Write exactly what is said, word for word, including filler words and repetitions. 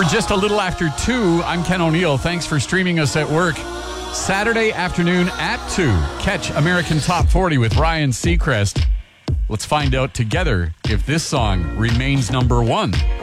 We're just a little after two. I'm Ken O'Neill. Thanks for streaming us at work. Saturday afternoon at two. Catch American Top forty with Ryan Seacrest. Let's find out together if this song remains number one.